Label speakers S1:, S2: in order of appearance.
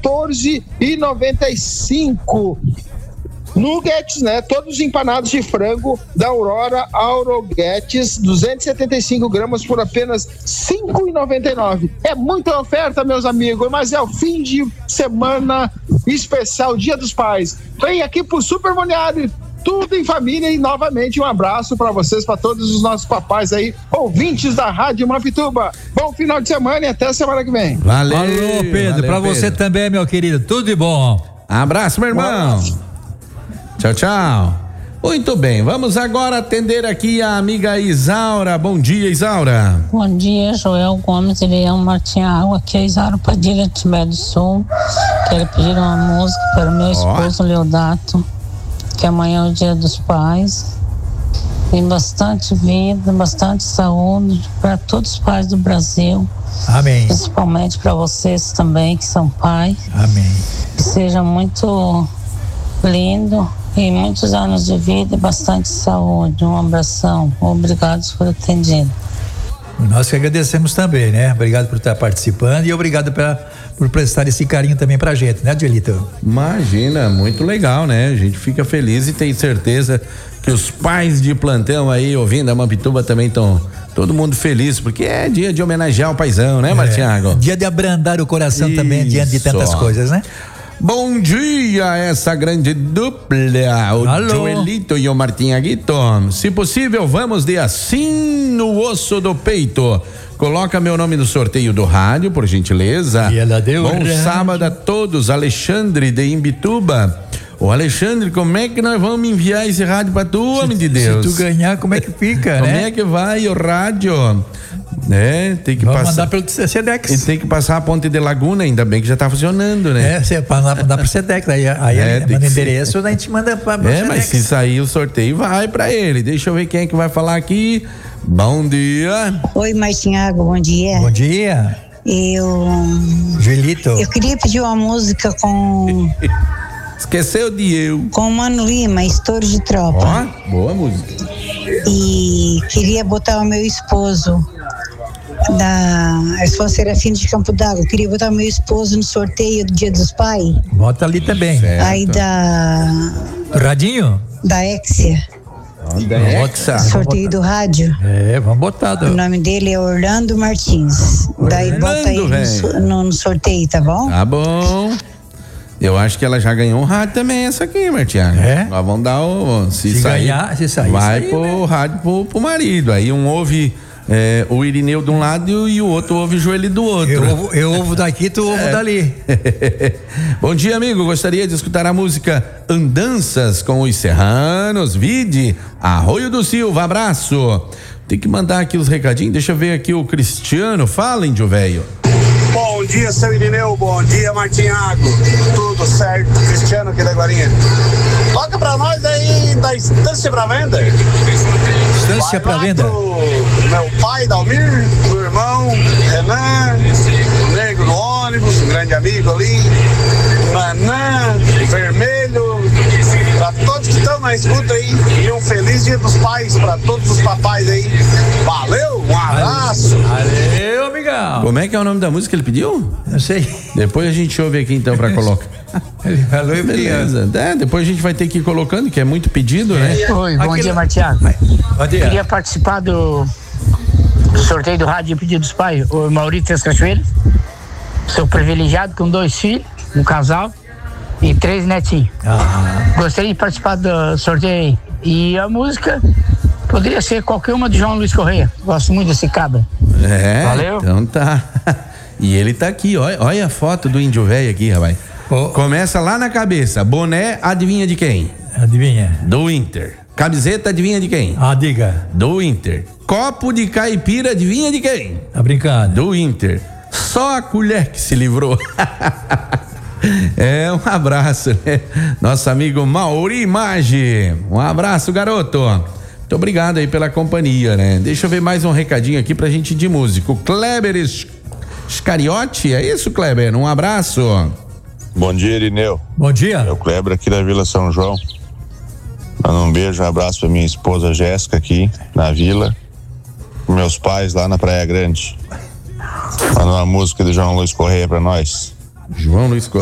S1: 14,95. Nuggets, né? Todos empanados de frango da Aurora Auroguetes, 275 gramas por apenas R$5,99. É muita oferta, meus amigos, mas é o fim de semana especial, Dia dos Pais. Vem aqui pro Super Moniari, tudo em família, e novamente um abraço para vocês, para todos os nossos papais aí, ouvintes da Rádio Mapituba. Bom final de semana e até semana que vem.
S2: Valeu,
S3: Pedro, para você também, meu querido, tudo de bom.
S2: Abraço, meu irmão. Tchau, tchau. Muito bem, vamos agora atender aqui a amiga Isaura. Bom dia, Isaura.
S4: Bom dia, Joel Gomes e Leão Martinhago. Aqui é Isaura Padilha de Tibé do Sul. Quero pedir uma música para o meu esposo Leodato, que amanhã é o Dia dos Pais. Tem bastante vida, bastante saúde para todos os pais do Brasil.
S3: Amém.
S4: Principalmente para vocês também, que são pais.
S3: Amém.
S4: Que seja muito lindo e muitos anos de vida e bastante saúde. Um abração. Obrigado por atendido.
S3: Nós que agradecemos também, né? Obrigado por estar participando e obrigado por prestar esse carinho também pra gente, né, Dioelito?
S2: Imagina, muito legal, né? A gente fica feliz e tem certeza que os pais de plantão aí ouvindo a Mapituba também estão todo mundo feliz, porque é dia de homenagear o paizão, né, Martiago?
S3: Dia de abrandar o coração também diante de tantas coisas, né?
S2: Bom dia, essa grande dupla, o Joelito e o Martinhaguito. Se possível, vamos de assim no osso do peito. Coloca meu nome no sorteio do rádio, por gentileza.
S3: E ela deu
S2: bom sábado a todos, Alexandre de Imbituba. Ô Alexandre, como é que nós vamos enviar esse rádio pra tu, homem de Deus?
S3: Se tu ganhar, como é que fica,
S2: como
S3: né?
S2: Como é que vai o rádio? Né? Tem que
S3: vamos mandar pelo Sedex.
S2: E tem que passar a ponte de Laguna, ainda bem que já tá funcionando, né?
S3: Dá pro Sedex, aí manda endereço, a gente manda pra Sedex.
S2: Mas se sair o sorteio, vai pra ele. Deixa eu ver quem é que vai falar aqui. Bom dia.
S5: Oi, Martinhago, bom dia.
S3: Bom dia.
S5: Joelito. Eu queria pedir uma música com...
S2: Esqueceu de eu.
S5: Com o Mano Lima, Estouro de Tropa.
S2: Ó, boa música.
S5: E queria botar o meu esposo a esposa Serafina de Campo d'Água. Queria botar o meu esposo no sorteio do Dia dos Pais.
S3: Bota ali também.
S2: Certo.
S5: Aí
S3: Radinho?
S5: Da Exia. Sorteio do rádio.
S3: Vamos botar.
S5: O nome dele é Orlando Martins. Daí bota aí no sorteio, tá bom?
S2: Tá bom. Eu acho que ela já ganhou um rádio também, essa aqui, Martiano. Nós vamos dar o... Se sair, vai pro rádio pro marido. Aí um ouve o Irineu de um lado e o outro ouve o Joelho do outro.
S3: Eu ouvo daqui, tu ouve dali.
S2: Bom dia, amigo. Gostaria de escutar a música Andanças com os Serranos. Vide Arroio do Silva. Abraço. Tem que mandar aqui os recadinhos. Deixa eu ver aqui o Cristiano. Fala, índio velho.
S6: Bom dia, seu Irineu. Bom dia, Martinhago. Tudo certo? Cristiano aqui da Guarinha. Toca pra nós aí da Estância pra Venda.
S3: Estância pra Venda.
S6: Meu pai, Dalmir, meu irmão, Renan, o negro no ônibus, um grande amigo ali, Nanã, Vermelho, pra todos que estão na escuta aí, e um feliz Dia dos Pais pra todos os papais aí. Valeu, um abraço.
S3: Valeu, amigão.
S2: Como é que é o nome da música que ele pediu?
S3: Não sei.
S2: Depois a gente ouve aqui então pra colocar.
S3: Ele falou e
S2: beleza. Depois a gente vai ter que ir colocando, que é muito pedido, né?
S7: Oi, bom dia, Martiago.
S3: Bom dia.
S7: Queria participar do sorteio do rádio de pedido dos pais, o Maurício Três Cachoeiras. Sou privilegiado com 2 filhos, um casal e 3 netinhos. Gostaria de participar do sorteio aí. E a música poderia ser qualquer uma de João Luiz Correia. Gosto muito desse cabra. Valeu.
S2: Então tá. E ele tá aqui, olha a foto do índio velho aqui, rapaz. Começa lá na cabeça. Boné, adivinha de quem?
S3: Adivinha.
S2: Do Inter. Camiseta, adivinha de quem?
S3: Diga.
S2: Do Inter. Copo de caipira, adivinha de quem?
S3: Tá brincando.
S2: Do Inter. Só a colher que se livrou. Um abraço, né? Nosso amigo Mauri Maggi. Um abraço, garoto. Muito obrigado aí pela companhia, né? Deixa eu ver mais um recadinho aqui pra gente de músico. Kleber Scariotti, é isso, Kleber? Um abraço.
S8: Bom dia, Irineu.
S3: Bom dia.
S8: É o Kleber aqui da Vila São João. Manda um beijo, um abraço pra minha esposa Jéssica aqui na vila. Meus pais lá na Praia Grande. Manda uma música do João Luiz Correia pra nós.
S2: João Luiz Correia.